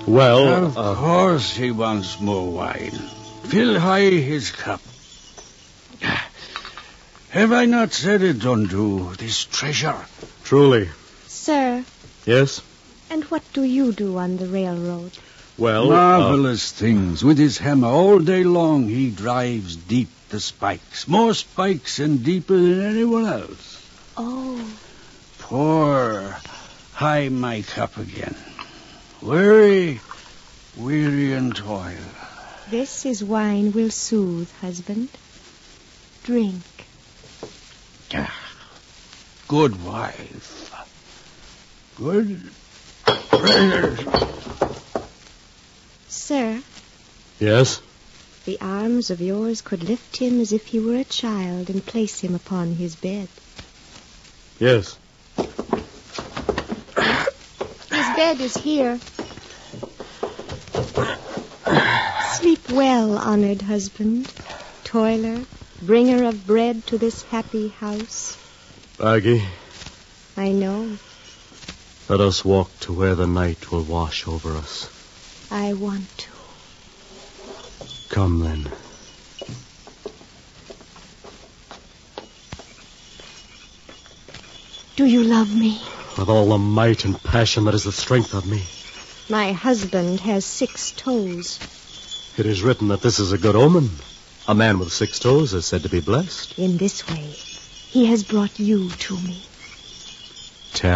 Well, Of course he wants more wine. Fill high his cup. Have I not said it unto this treasure? Truly. Sir, Yes? and what do you do on the railroad? Well, Marvelous things. With his hammer all day long he drives deep the spikes. More spikes and deeper than anyone else. Oh, Pour high my cup again. Weary and toil. this is wine will soothe, husband. Drink. Good wife. Good prayers. Sir, Yes? the arms of yours could lift him as if he were a child and place him upon his bed. Yes. His bed is here. Sleep well, honored husband, toiler, bringer of bread to this happy house. Aggie, I know. let us walk to where the night will wash over us. I want to. Come, then. Do you love me? With all the might and passion that is the strength of me. My husband has 6 toes. It is written that this is a good omen. A man with 6 toes is said to be blessed. In this way, he has brought you to me.